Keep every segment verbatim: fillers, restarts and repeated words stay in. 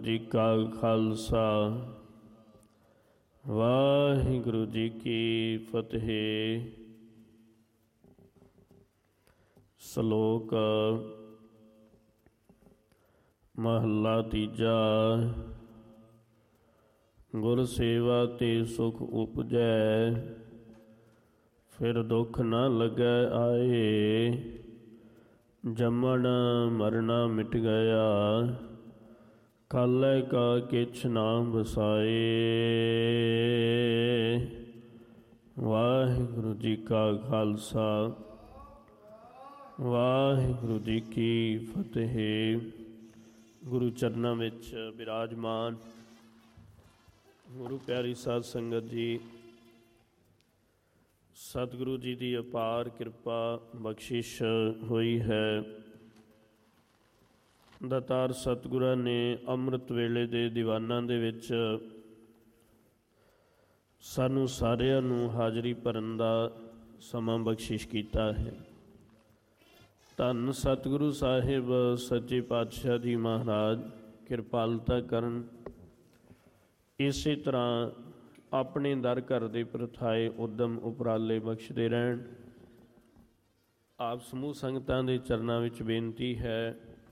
ਜੀ ਕਾ ਖਾਲਸਾ ਵਾਹਿਗੁਰੂ ਜੀ ਕੀ ਫਤਿਹ। ਸ਼ਲੋਕ ਮਹੱਲਾ ਤੀਜਾ। ਗੁਰ ਸੇਵਾ ਤੇ ਸੁਖ ਉਪਜੈ, ਫਿਰ ਦੁੱਖ ਨ ਲੱਗੈ ਆਏ। ਜੰਮਣ ਮਰਨਾ ਮਿਟ ਗਿਆ, ਕਾਲੈ ਕਾ ਕਿਛ ਨਾ ਵਸਾਏ। ਵਾਹਿਗੁਰੂ ਜੀ ਕਾ ਖਾਲਸਾ ਵਾਹਿਗੁਰੂ ਜੀ ਕੀ ਫਤਿਹ। ਗੁਰੂ ਚਰਨਾਂ ਵਿੱਚ ਬਿਰਾਜਮਾਨ ਗੁਰੂ ਪਿਆਰੀ ਸਾਧ ਸੰਗਤ ਜੀ, ਸਤਿਗੁਰੂ ਜੀ ਦੀ ਅਪਾਰ ਕਿਰਪਾ ਬਖਸ਼ਿਸ਼ ਹੋਈ ਹੈ। ਦਾਤਾਰ ਸਤਿਗੁਰਾਂ ਨੇ ਅੰਮ੍ਰਿਤ ਵੇਲੇ ਦੇ ਦੀਵਾਨਾਂ ਦੇ ਵਿੱਚ ਸਾਨੂੰ ਸਾਰਿਆਂ ਨੂੰ ਹਾਜ਼ਰੀ ਭਰਨ ਦਾ ਸਮਾਂ ਬਖਸ਼ਿਸ਼ ਕੀਤਾ ਹੈ। ਧੰਨ ਸਤਿਗੁਰੂ ਸਾਹਿਬ ਸੱਚੇ ਪਾਤਸ਼ਾਹ ਜੀ ਮਹਾਰਾਜ ਕਿਰਪਾਲਤਾ ਕਰਨ, ਇਸੇ ਤਰ੍ਹਾਂ ਆਪਣੇ ਦਰ ਘਰ ਦੇ ਪ੍ਰਥਾਏ ਉਦਮ ਉਪਰਾਲੇ ਬਖਸ਼ਦੇ ਰਹਿਣ। ਆਪ ਸਮੂਹ ਸੰਗਤਾਂ ਦੇ ਚਰਨਾਂ ਵਿੱਚ ਬੇਨਤੀ ਹੈ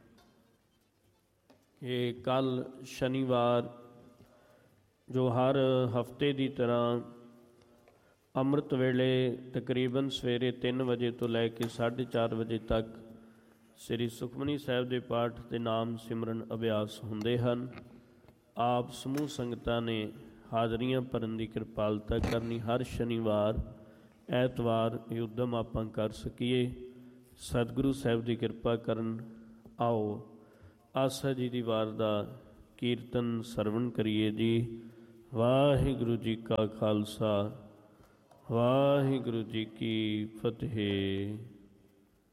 ਕਿ ਕੱਲ੍ਹ ਸ਼ਨੀਵਾਰ ਜੋ ਹਰ ਹਫਤੇ ਦੀ ਤਰ੍ਹਾਂ ਅੰਮ੍ਰਿਤ ਵੇਲੇ ਤਕਰੀਬਨ ਸਵੇਰੇ ਤਿੰਨ ਵਜੇ ਤੋਂ ਲੈ ਕੇ ਸਾਢੇ ਚਾਰ ਵਜੇ ਤੱਕ ਸ੍ਰੀ ਸੁਖਮਨੀ ਸਾਹਿਬ ਦੇ ਪਾਠ ਅਤੇ ਨਾਮ ਸਿਮਰਨ ਅਭਿਆਸ ਹੁੰਦੇ ਹਨ। ਆਪ ਸਮੂਹ ਸੰਗਤਾਂ ਨੇ ਹਾਜ਼ਰੀਆਂ ਭਰਨ ਦੀ ਕਿਰਪਾਲਤਾ ਕਰਨੀ। ਹਰ ਸ਼ਨੀਵਾਰ ਐਤਵਾਰ ਇਹ ਉੱਦਮ ਆਪਾਂ ਕਰ ਸਕੀਏ। ਸਤਿਗੁਰੂ ਸਾਹਿਬ ਦੀ ਕਿਰਪਾ ਕਰਨ। ਆਓ ਆਸਾ ਜੀ ਦੀ ਵਾਰ ਦਾ ਕੀਰਤਨ ਸਰਵਣ ਕਰੀਏ ਜੀ। ਵਾਹਿਗੁਰੂ ਜੀ ਕਾ ਖਾਲਸਾ ਵਾਹਿਗੁਰੂ ਜੀ ਕੀ ਫਤਿਹ।